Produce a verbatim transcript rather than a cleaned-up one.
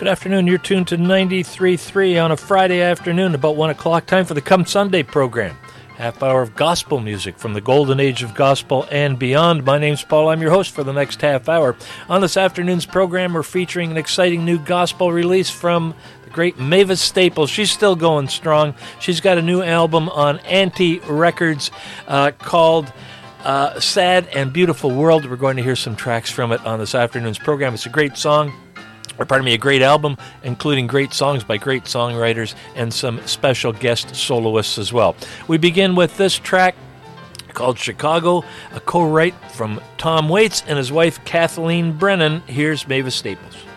Good afternoon. You're tuned to ninety-three point three on a Friday afternoon, about one o'clock. Time for the Come Sunday program. Half hour of gospel music from the golden age of gospel and beyond. My name's Paul. I'm your host for the next half hour. On this afternoon's program, we're featuring an exciting new gospel release from the great Mavis Staples. She's still going strong. She's got a new album on Anti Records uh, called uh, Sad and Beautiful World. We're going to hear some tracks from it on this afternoon's program. It's a great song. Or pardon me, a great album, including great songs by great songwriters and some special guest soloists as well. We begin with this track called Chicago, a co-write from Tom Waits and his wife Kathleen Brennan. Here's Mavis Staples.